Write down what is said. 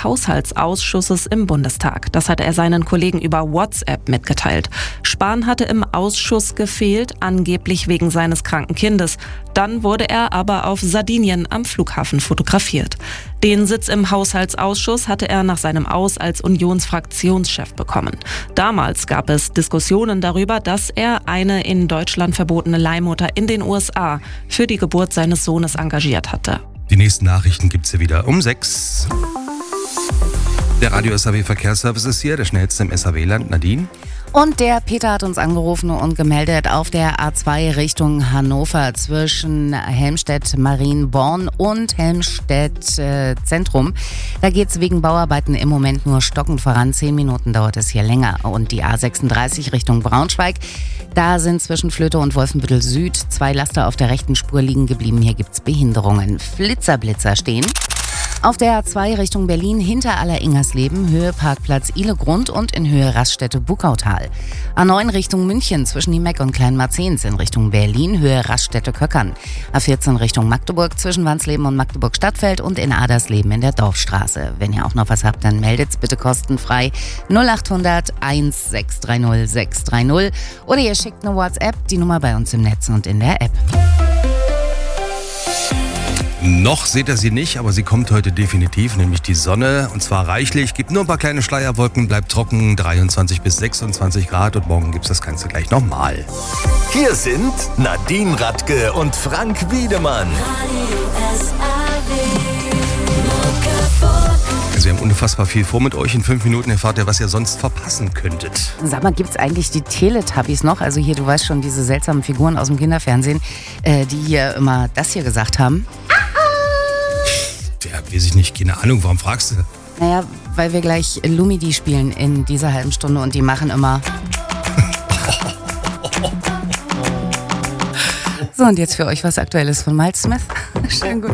Haushaltsausschusses im Bundestag. Das hat er seinen Kollegen über WhatsApp mitgeteilt. Spahn hatte im Ausschuss gefehlt, angeblich wegen seines kranken Kindes. Dann wurde er aber auf Sardinien am Flughafen fotografiert. Den Sitz im Haushaltsausschuss hatte er nach seinem Aus als Unionsfraktionschef bekommen. Damals gab es Diskussionen darüber, dass er eine in Deutschland verbotene Leihmutter in den USA für die Geburt seines Sohnes engagiert hatte. Die nächsten Nachrichten gibt's hier wieder um 6. Der Radio SAW Verkehrsservice ist hier, der schnellste im SAW-Land. Nadine? Und der Peter hat uns angerufen und gemeldet auf der A2 Richtung Hannover zwischen Helmstedt-Marienborn und Helmstedt-Zentrum. Da geht's wegen Bauarbeiten im Moment nur stockend voran. 10 Minuten dauert es hier länger. Und die A36 Richtung Braunschweig, da sind zwischen Flöte und Wolfenbüttel Süd 2 Laster auf der rechten Spur liegen geblieben. Hier gibt's Behinderungen. Flitzer stehen. Auf der A2 Richtung Berlin hinter Aller-Ingersleben, Höhe Parkplatz Ihlegrund und in Höhe Raststätte Buckautal. A9 Richtung München zwischen Niemeck und Kleinmarzens in Richtung Berlin, Höhe Raststätte Köckern. A14 Richtung Magdeburg zwischen Wansleben und Magdeburg Stadtfeld und in Adersleben in der Dorfstraße. Wenn ihr auch noch was habt, dann meldet's bitte kostenfrei 0800 1630 630 oder ihr schickt eine WhatsApp, die Nummer bei uns im Netz und in der App. Noch seht ihr sie nicht, aber sie kommt heute definitiv, nämlich die Sonne. Und zwar reichlich, gibt nur ein paar kleine Schleierwolken, bleibt trocken, 23 bis 26 Grad und morgen gibt's das Ganze gleich nochmal. Hier sind Nadine Radke und Frank Wiedemann. Also wir haben unfassbar viel vor mit euch. In 5 Minuten erfahrt ihr, was ihr sonst verpassen könntet. Sag mal, gibt's eigentlich die Teletubbies noch? Also hier, du weißt schon, diese seltsamen Figuren aus dem Kinderfernsehen, die hier immer das hier gesagt haben. Ja, weiß ich nicht, keine Ahnung, warum fragst du? Naja, weil wir gleich Lumidi spielen in dieser halben Stunde und die machen immer... So, und jetzt für euch was Aktuelles von Miles Smith. Schönen guten